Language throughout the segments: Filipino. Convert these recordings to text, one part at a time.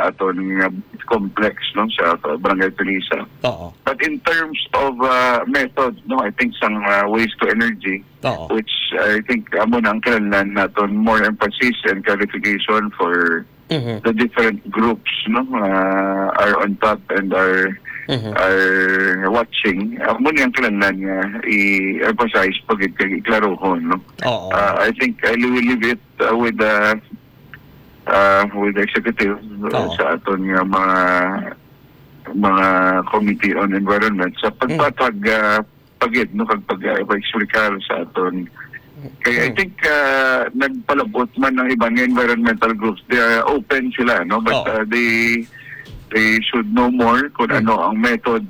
aton nga complex, no, sa Barangay Felisa. Oo. But in terms of method, no, I think some waste to energy, Oo. which I think amo na ang kailangan naton more emphasis and clarification for the different groups, no, are on top and are watching. Amo na ang kailangan nga i-emphasize pag iklarohon, no. Oo. I think I will leave it with the executive sa aton nga mga committee on environment sa pagpatag pagid, no, kag pag-explicar sa aton. Kaya I think nagpalabot man ng ibang environmental groups. They are open sila, no, but they should know more kung ano ang method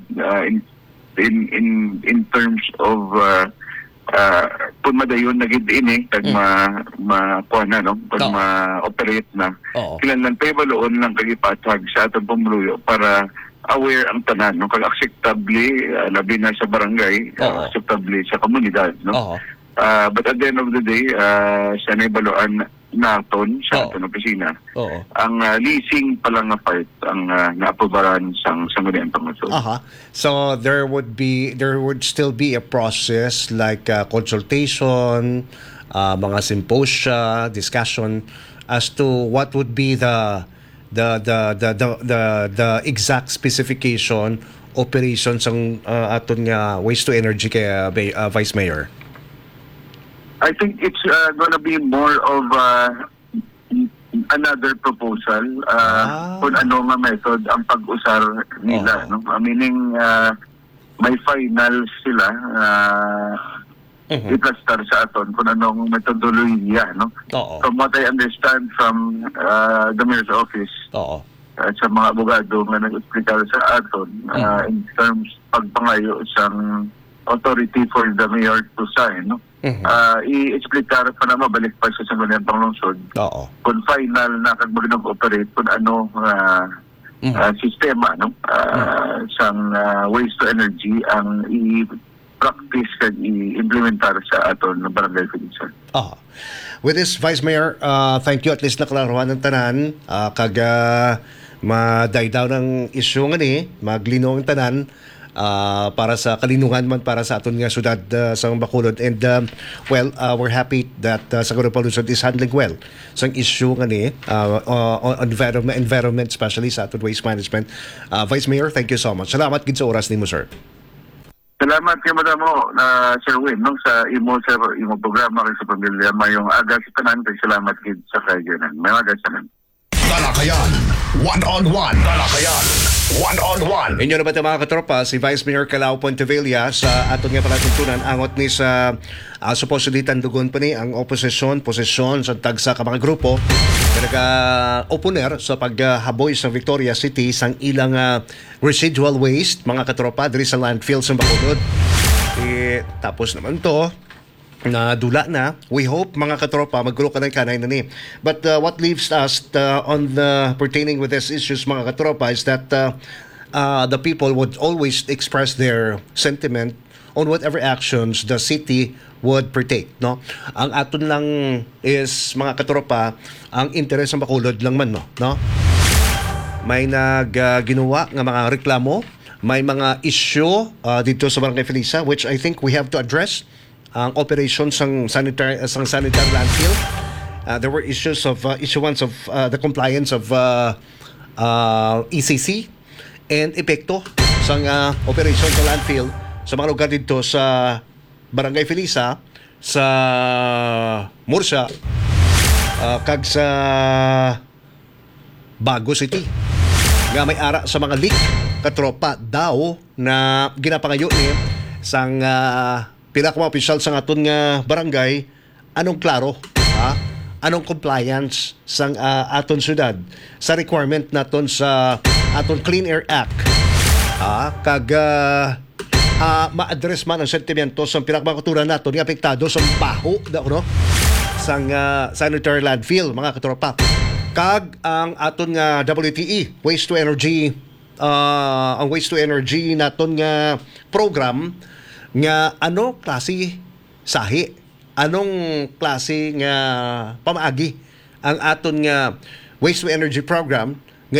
in terms of kung madayon na gid ini kag makuha na, no, pag ma-operate na. Kinahanglan pa ibaloon lang kag ipatag sa atong pamuluyo para aware ang tanan, no, kag acceptably labi na sa barangay, acceptably sa komunidad, no. But at the end of the day, sa naibaluan naton sa aton opisina, ang leasing pala nga part ang naaprobaran sang sangguniang panguso. So there would still be a process like consultation, mga symposia, discussion as to what would be the exact specification operations ang aton nga waste to energy kay Vice Mayor. I think it's gonna be more of another proposal kung ano nga method ang pag-usar nila, no? Meaning may final sila iplastar sa aton kung anong metodolohiya, no? From what I understand from the mayor's office, sa mga abogado nga nag-explicar sa aton in terms pagpangayo isang authority for the mayor to sign, no? I-explicar pa na mabalik pa sa sangguniang panglungsod kung final na kag mag-operate kung ano sistema, no, sang waste to energy ang i-practice kag i-implementar sa aton ng Barangay Felisa. With this, Vice Mayor, thank you, at least naklaruhan ng tanan kag maday daw ng issue nga ni maglinaw ang tanan para sa kalinungan man para sa aton nga syudad sa Bacolod. And we're happy that Sangguniang Panglungsod is handling well sa issue nga ni on environment, especially sa aton waste management. Vice Mayor, thank you so much. Salamat gid sa oras nimo, sir. Salamat kay madamo na Sir Win, no, sa imo programa kay sa pamilya mayong aga sa tanan. Salamat gid sa kaiganan. May aga sa tanan. Talakayan, one-on-one. Talakayan, one-on-one. Inyo na ba ito mga katropa, si Vice Mayor Calao Pontevilla sa aton nga palatuntunan angot ni sa supposedly tandugon pa ni ang posisyon sa tagsa ka mga grupo nag-oponer sa paghaboy sa Victoria City sang ilang residual waste mga katropa diri sa landfill sa Bacolod. Tapos naman to na dula na. We hope mga katropa maggulo ka ng kanay na ni. But what leaves us on the pertaining with these issues mga katropa is that the people would always express their sentiment on whatever actions the city would partake, no? Ang aton lang is mga katropa ang interes ng Bacolod lang man, no? May ginawa nga mga reklamo, may mga issue dito sa Barangay Felisa which I think we have to address. Ang operation sang sanitary landfill. There were issues of issuance of the compliance of ECC and epekto sang operation sa landfill sa mga lugar dito sa Barangay Felisa, sa Murcia, kag sa Bago City. Nga may ara sa mga leak katropa daw na ginapangayo ni sang pila ka mga opisyal sa aton nga barangay, anong klaro, anong compliance sang aton syudad sa requirement naton sa aton Clean Air Act, kag ma-address man ang sentimento sa pinakmakaturan naton nga apektado sa baho no sang sanitary landfill mga katropa, kag ang aton nga WTE waste to energy, ang waste to energy naton nga program nga ano klase sahi, anong klase nga pamaagi ang aton nga waste to energy program